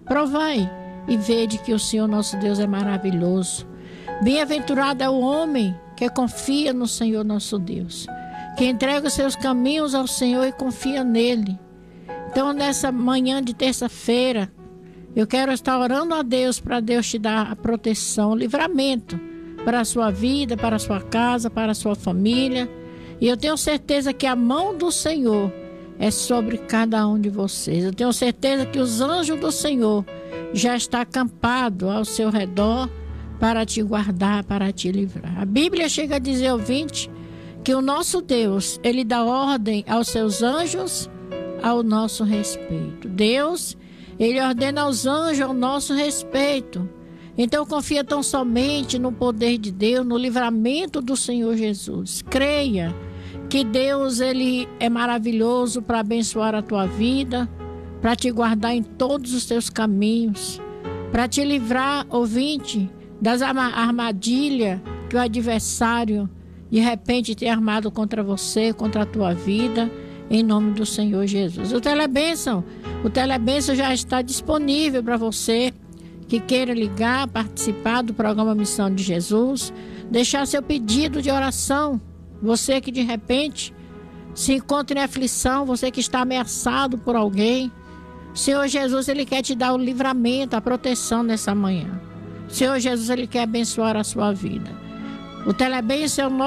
Provai e vede que o Senhor nosso Deus é maravilhoso. Bem-aventurado é o homem que confia no Senhor nosso Deus, que entrega os seus caminhos ao Senhor e confia nele. Então, nessa manhã de terça-feira, eu quero estar orando a Deus para Deus te dar a proteção, o livramento para a sua vida, para a sua casa, para a sua família. E eu tenho certeza que a mão do Senhor é sobre cada um de vocês. Eu tenho certeza que os anjos do Senhor já estão acampados ao seu redor para te guardar, para te livrar. A Bíblia chega a dizer, ouvinte, que o nosso Deus, ele dá ordem aos seus anjos ao nosso respeito. Deus, ele ordena aos anjos ao nosso respeito. Então confia tão somente no poder de Deus, no livramento do Senhor Jesus. Creia que Deus, ele é maravilhoso para abençoar a tua vida, para te guardar em todos os teus caminhos, para te livrar, ouvinte, das armadilhas que o adversário de repente tem armado contra você, contra a tua vida, em nome do Senhor Jesus. O Telebênção já está disponível para você que queira ligar, participar do programa Missão de Jesus, deixar seu pedido de oração. Você que de repente se encontra em aflição, você que está ameaçado por alguém, o Senhor Jesus, ele quer te dar o livramento, a proteção nessa manhã. O Senhor Jesus, ele quer abençoar a sua vida. O Telebênção é o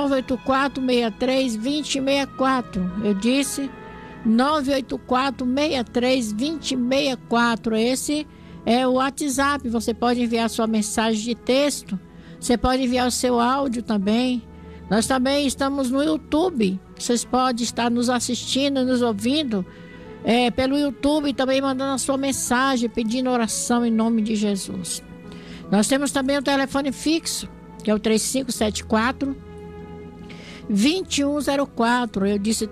984-63-2064. Eu disse 984-63-2064. Esse é o WhatsApp. Você pode enviar sua mensagem de texto. Você pode enviar o seu áudio também. Nós também estamos no YouTube. Vocês podem estar nos assistindo, nos ouvindo pelo YouTube, também mandando a sua mensagem, pedindo oração em nome de Jesus. Nós temos também o telefone fixo, que é o 3574-2104. Eu disse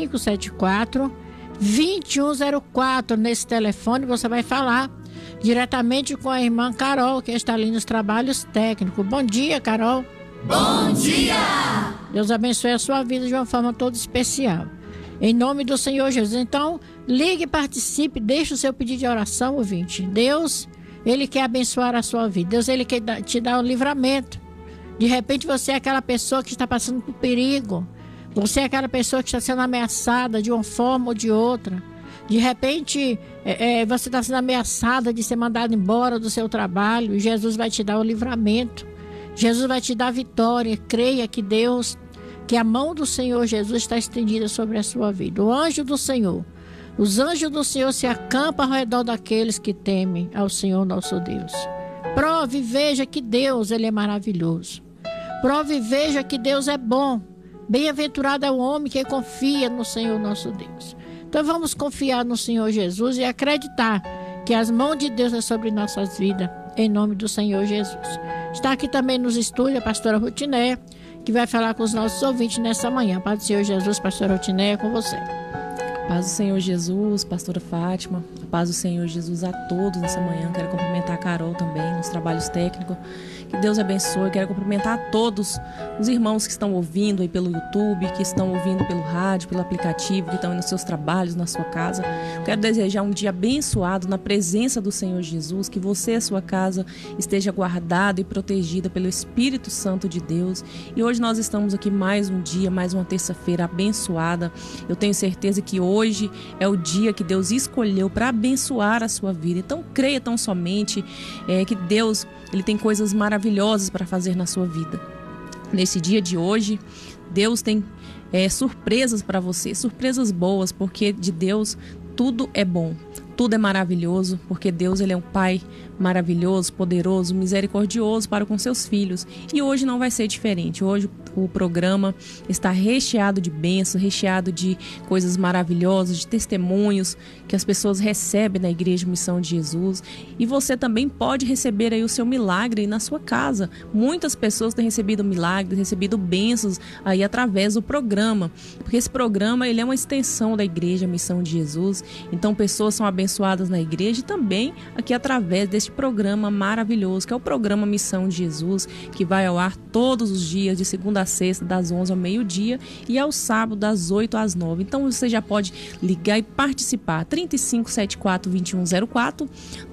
3574-2104. Nesse telefone você vai falar diretamente com a irmã Carol, que está ali nos trabalhos técnicos. Bom dia, Carol. Bom dia! Deus abençoe a sua vida de uma forma toda especial. Em nome do Senhor Jesus. Então, ligue, participe, deixe o seu pedido de oração, ouvinte. Deus, ele quer abençoar a sua vida. Deus, ele quer te dar um livramento. De repente, você é aquela pessoa que está passando por perigo. Você é aquela pessoa que está sendo ameaçada de uma forma ou de outra. De repente, você está sendo ameaçada de ser mandado embora do seu trabalho. E Jesus vai te dar o livramento. Jesus vai te dar vitória. Creia que Deus, que a mão do Senhor Jesus está estendida sobre a sua vida. O anjo do Senhor, os anjos do Senhor se acampam ao redor daqueles que temem ao Senhor nosso Deus. Prove e veja que Deus, ele é maravilhoso. Prove e veja que Deus é bom. Bem-aventurado é o homem que confia no Senhor nosso Deus. Então vamos confiar no Senhor Jesus e acreditar que as mãos de Deus é sobre nossas vidas, em nome do Senhor Jesus. Está aqui também nos estúdios a pastora Rutinéia, que vai falar com os nossos ouvintes nessa manhã. Paz do Senhor Jesus, pastora Rutinéia, com você. Paz do Senhor Jesus, pastora Fátima. A paz do Senhor Jesus a todos nessa manhã. Quero cumprimentar a Carol também nos trabalhos técnicos. Que Deus abençoe. Quero cumprimentar a todos os irmãos que estão ouvindo aí pelo YouTube, que estão ouvindo pelo rádio, pelo aplicativo, que estão aí nos seus trabalhos, na sua casa. Quero desejar um dia abençoado na presença do Senhor Jesus, que você e a sua casa esteja guardada e protegida pelo Espírito Santo de Deus. E hoje nós estamos aqui mais um dia, mais uma terça-feira abençoada. Eu tenho certeza que hoje é o dia que Deus escolheu para abençoar a sua vida. Então creia tão somente que Deus, ele tem coisas maravilhosas para fazer na sua vida. Nesse dia de hoje, Deus tem surpresas para você, surpresas boas, porque de Deus tudo é bom, tudo é maravilhoso, porque Deus, ele é um Pai maravilhoso, poderoso, misericordioso para com seus filhos. E hoje não vai ser diferente. Hoje o programa está recheado de bênçãos, recheado de coisas maravilhosas, de testemunhos que as pessoas recebem na Igreja Missão de Jesus. E você também pode receber aí o seu milagre aí na sua casa. Muitas pessoas têm recebido milagres, recebido bênçãos aí através do programa, porque esse programa, ele é uma extensão da Igreja Missão de Jesus. Então pessoas são abençoadas na igreja e também aqui através deste programa maravilhoso, que é o programa Missão de Jesus, que vai ao ar todos os dias, de segunda a sexta, das 11 ao meio-dia, e ao sábado, das 8 às 9. Então você já pode ligar e participar. 3574-2104